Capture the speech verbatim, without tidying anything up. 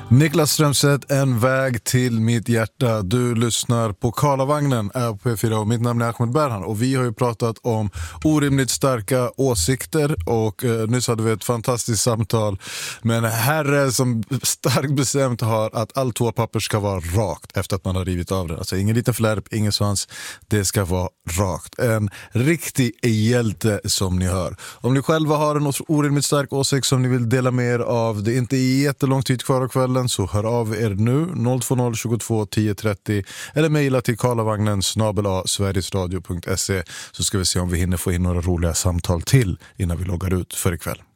Niklas Strömstedt, en väg till mitt hjärta. Du lyssnar på Karlavagnen är på P fyra och mitt namn är Ahmed Berhan. Och vi har ju pratat om orimligt starka åsikter och eh, nyss hade vi ett fantastiskt samtal med en herre som starkt bestämt har att all toapapper ska vara rakt efter att man har rivit av det. Alltså ingen liten flärp, ingen svans, det ska vara rakt. En riktig hjälte som ni hör. Om ni själva har en orimligt stark åsikt som ni vill dela med er av, det är inte jättelång tid kvar av kvällen, så hör av er nu noll två noll tjugotvå tio trettio eller mejla till karlavagnen snabel-a sverigesradio punkt se, så ska vi se om vi hinner få in några roliga samtal till innan vi loggar ut för ikväll.